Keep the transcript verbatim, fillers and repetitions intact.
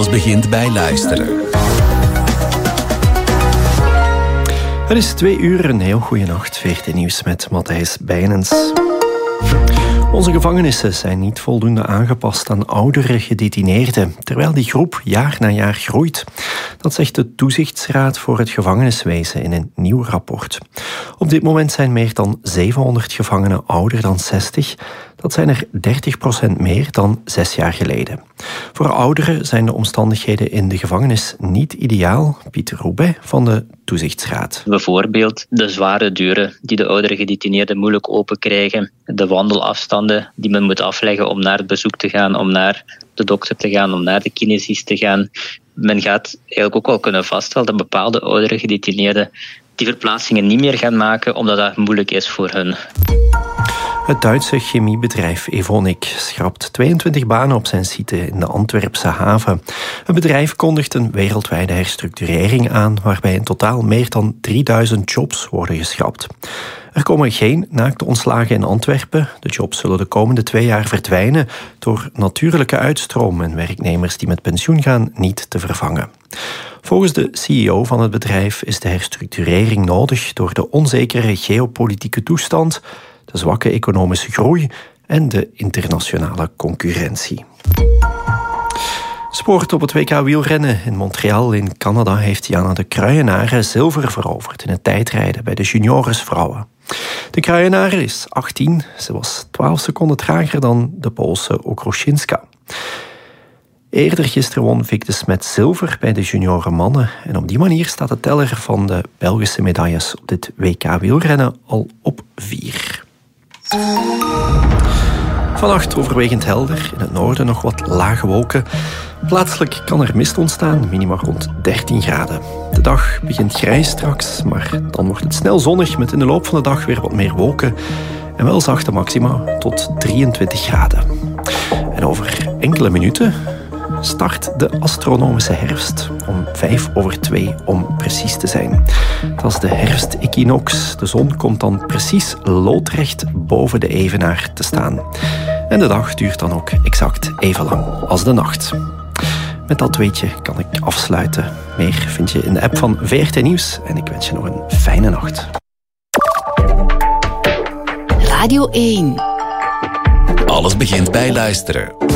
Alles begint bij luisteren. Het is twee uur, een heel goede nacht. V R T Nieuws met Matthijs Bijnens. Onze gevangenissen zijn niet voldoende aangepast aan oudere gedetineerden, terwijl die groep jaar na jaar groeit. Dat zegt de Toezichtsraad voor het gevangeniswezen in een nieuw rapport. Op dit moment zijn meer dan zevenhonderd gevangenen ouder dan zestig. Dat zijn er dertig procent meer dan zes jaar geleden. Voor ouderen zijn de omstandigheden in de gevangenis niet ideaal. Pieter Roubaix van de Toezichtsraad. Bijvoorbeeld de zware deuren die de oudere gedetineerden moeilijk open krijgen. De wandelafstanden die men moet afleggen om naar het bezoek te gaan, om naar de dokter te gaan, om naar de kinesist te gaan. Men gaat eigenlijk ook wel kunnen vaststellen dat bepaalde oudere gedetineerden die verplaatsingen niet meer gaan maken, omdat dat moeilijk is voor hen. Het Duitse chemiebedrijf Evonik schrapt tweeëntwintig banen op zijn site in de Antwerpse haven. Het bedrijf kondigt een wereldwijde herstructurering aan, waarbij in totaal meer dan drieduizend jobs worden geschrapt. Er komen geen naakte ontslagen in Antwerpen. De jobs zullen de komende twee jaar verdwijnen door natuurlijke uitstroom en werknemers die met pensioen gaan niet te vervangen. Volgens de C E O van het bedrijf is de herstructurering nodig door de onzekere geopolitieke toestand, de zwakke economische groei en de internationale concurrentie. Sport op het W K wielrennen in Montreal in Canada heeft Jana de Kruijenare zilver veroverd in het tijdrijden bij de junioresvrouwen. De Kruijenare is achttien, ze was twaalf seconden trager dan de Poolse Okruszyńska. Eerder gisteren won Vic de Smet zilver bij de junioren mannen en op die manier staat de teller van de Belgische medailles op dit W K wielrennen al op vier. Vannacht overwegend helder, in het noorden nog wat lage wolken. Plaatselijk kan er mist ontstaan, minima rond dertien graden. De dag begint grijs straks, maar dan wordt het snel zonnig met in de loop van de dag weer wat meer wolken en wel zachte maxima tot drieëntwintig graden. En over enkele minuten start de astronomische herfst om vijf over twee om precies te zijn. Dat is de herfstequinox. De zon komt dan precies loodrecht boven de evenaar te staan. En de dag duurt dan ook exact even lang als de nacht. Met dat weetje kan ik afsluiten. Meer vind je in de app van V R T Nieuws en ik wens je nog een fijne nacht. Radio één. Alles begint bij luisteren.